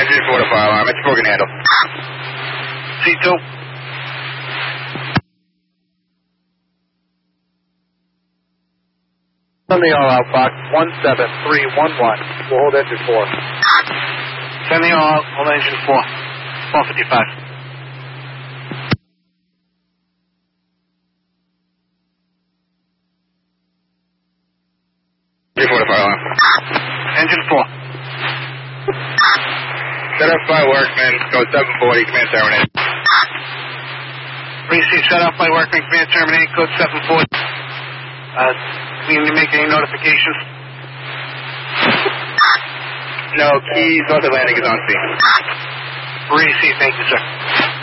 Engine 4 to fire alarm. It's broken handle. C2. On the all-out box, 17311. We'll hold engine 4. Send the all out, hold engine 4. 455. Engine 4 to fire alarm. Engine 4. Set up by workman, code 740, command terminated. Receive set up by workman, command terminated, code 740. Can you make any notifications? No, Keys North Atlantic is on scene. Receive, thank you, sir.